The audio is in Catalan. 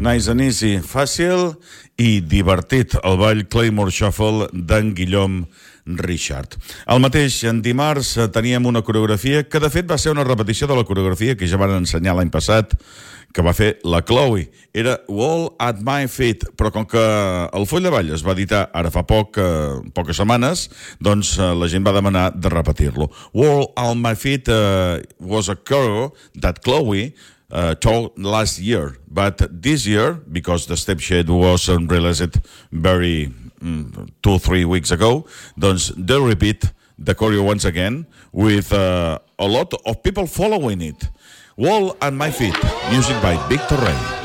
Nice and easy, fàcil i divertit, el ball Claymore Shuffle d'en Guillaume Richard. El mateix dimarts teníem una coreografia que de fet va ser una repetició de la coreografia que ja van ensenyar l'any passat, que va fer la Chloe. Era Wall at My Feet, però com que el Foll de Ball es va editar ara fa poques setmanes, doncs la gent va demanar de repetir-lo. Wall at My Feet was a choreo that Chloe told last year, but this year, because the step sheet was released very 2-3 weeks ago, doncs they repeat the choreo once again with a lot of people following it. Wall at My Feet, music by Victor Ray.